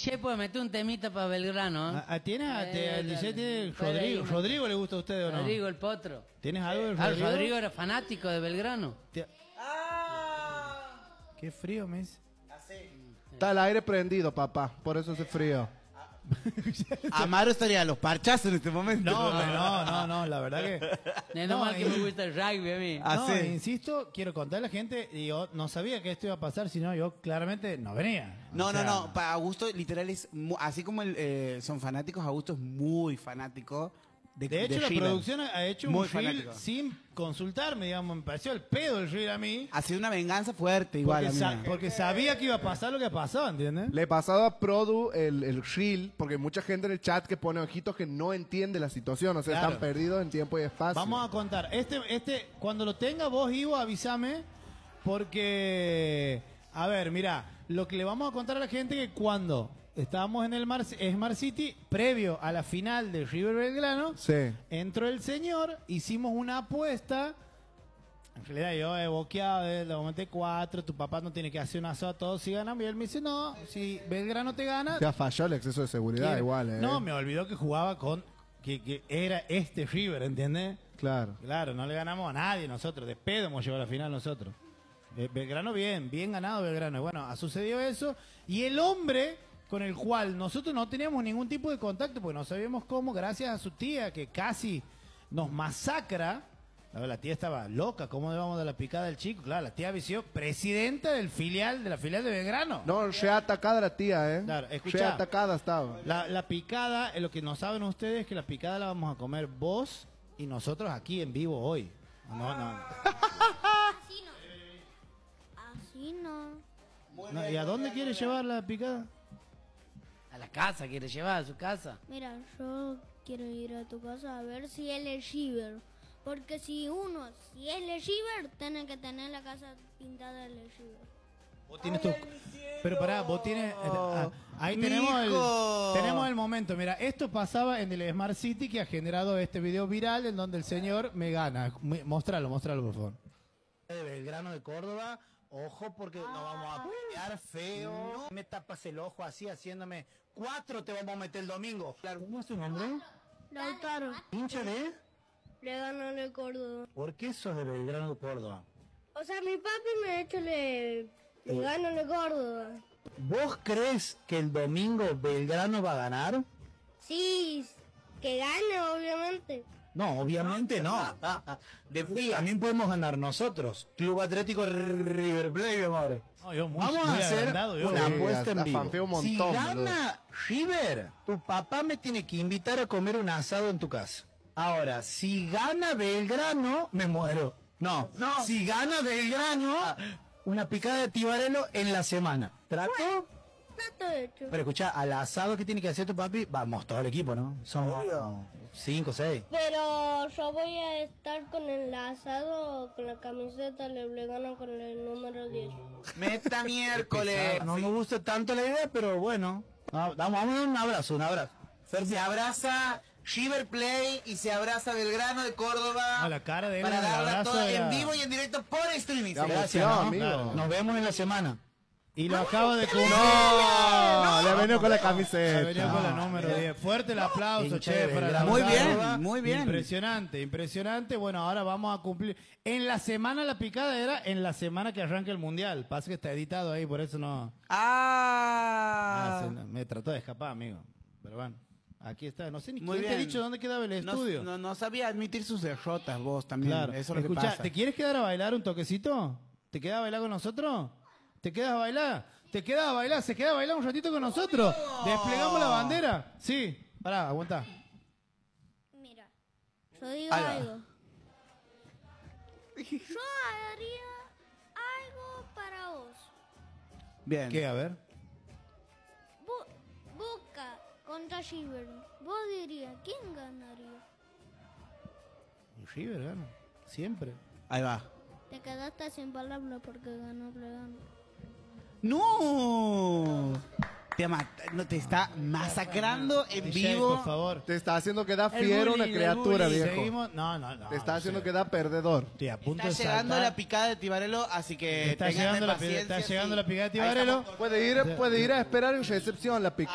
Che, pues mete un temita para Belgrano. ¿Tienes el DJ tiene Rodrigo? ¿Rodrigo le gusta a usted o no? Rodrigo, el potro. ¿Tienes algo de Rodrigo? Rodrigo era fanático de Belgrano. Qué frío me dice. Está el aire prendido, papá, por eso hace frío. Amaro estaría a los parchazos en este momento. No, la verdad que... Es normal que me gusta el rugby a mí. No, insisto, quiero contarle a la gente, y yo no sabía que esto iba a pasar, sino yo claramente no venía. No, para Augusto literal es, así como son fanáticos, Augusto es muy fanático. De hecho, la River. producción ha hecho Muy un reel fanático. sin consultarme, digamos, me pareció el pedo el reel a mí. Ha sido una venganza fuerte igual Porque, a mí. porque sabía que iba a pasar lo que pasó, ¿entiendes? Le he pasado a Produ el reel, porque hay mucha gente en el chat que pone ojitos que no entiende la situación, o sea, Claro. están perdidos en tiempo y espacio. Vamos a contar. Cuando lo tenga vos, Ivo, avísame, porque, a ver, mira, lo que le vamos a contar a la gente es que cuando estábamos en el Smart City, previo a la final del River Belgrano, Sí. entró el señor, hicimos una apuesta. En realidad yo he boqueado, le aumenté 4, tu papá no tiene que hacer un asado a todos si ganan. Y él me dice, no, si Belgrano te gana... Te ha fallado el exceso de seguridad quiere- igual, No, me olvidó que jugaba con... Que era este River, ¿entiendes? Claro. Claro, no le ganamos a nadie nosotros. De pedo hemos llegado a la final nosotros. Belgrano bien ganado Belgrano. Bueno, ha sucedido eso. Y el hombre con el cual nosotros no teníamos ningún tipo de contacto, porque no sabíamos cómo, gracias a su tía, que casi nos masacra. La tía estaba loca, ¿cómo íbamos de la picada del chico? Claro, la tía Vició, presidenta de la filial de Belgrano. No, re atacada la tía, Claro, Re escuchá. atacada estaba. La picada, lo que no saben ustedes es que la picada la vamos a comer vos y nosotros aquí en vivo hoy. No. Así no. Así no. No, ¿y a dónde quiere llevar la picada? A la casa, quiere llevar a su casa. Mira, yo quiero ir a tu casa a ver si él es River. Porque si él es River, tiene que tener la casa pintada de River. Vos tienes tu... Pero pará, vos tienes... ahí tenemos el momento. Mira, esto pasaba en el Smart City que ha generado este video viral en donde el señor me gana. Mostralo, por favor. De Belgrano de Córdoba, ojo porque nos vamos a pelear feo. Me tapas el ojo así haciéndome 4 te vamos a meter el domingo. ¿Cómo es tu nombre? Lautaro, ¿Hincha de? le ganó el Córdoba. ¿Por qué sos de Belgrano de Córdoba? O sea, mi papi me ha hecho le ganó el Córdoba. ¿Vos crees que el domingo Belgrano va a ganar? Sí, que gane, obviamente. No, obviamente no. También podemos ganar nosotros. Club Atlético River Plate, mi amor. Vamos a hacer una apuesta en fanfeo vivo. un Si montón, gana River, tu papá me tiene que invitar a comer un asado en tu casa. Ahora, si gana Belgrano, me muero. No. Si gana Belgrano, una picada de tibarelo en la semana. ¿Trato? Trato hecho. Pero escucha, al asado que tiene que hacer tu papi, vamos todo el equipo, ¿no? Somos 5, 6. Pero yo voy a estar con el asado, con la camiseta, le gano con el número 10. Meta miércoles. No me gusta tanto la idea, pero bueno. Vamos a dar un abrazo. Se abraza River Play y se abraza Belgrano de Córdoba. No, la cara de él para en el darla abrazo toda era- en vivo y en directo por streaming. Ya, Gracias, emoción, ¿no? amigo. Claro. Nos vemos en la semana. Y lo acabo de cumplir. No, le ha venido con la Se camiseta. venía con la número 10. Fuerte el aplauso, Hincha che, de para la Muy bien, Córdoba. muy bien. Impresionante. Bueno, ahora vamos a cumplir. En la semana la picada era en la semana que arranca el mundial. Pasa que está editado ahí, por eso no. Me trató de escapar, amigo. Pero bueno, aquí está. No sé ni Muy quién te ha bien. dicho dónde quedaba el estudio. No sabía admitir sus derrotas vos también. Claro. Eso es lo que Escuchá, pasa. ¿te quieres quedar a bailar un toquecito? ¿Te quedas a bailar con nosotros? ¿Te quedas a bailar? ¿Te quedas a bailar? ¿Se queda a bailar un ratito con nosotros? ¿Desplegamos la bandera? Sí. Pará, aguanta. Mira, yo digo Ahí va. algo. Yo haría algo para vos. Bien. ¿Qué? A ver. Boca contra River. Vos dirías, ¿quién ganaría? River gana. Siempre. Ahí va. Te quedaste sin palabras porque ganó Plegano. ¡No! Te está masacrando en DJ, vivo. por favor. Te está haciendo quedar El fiero bullying, una criatura, el bullying. viejo. Seguimos. No. Te está no haciendo sé. quedar perdedor. Estoy a punto Está de llegando saltar. la picada de Tibarelo, así que Está ténganme llegando la paciencia, picada de sí. Tibarelo. Ahí estamos. Puede ir a esperar en recepción la picada.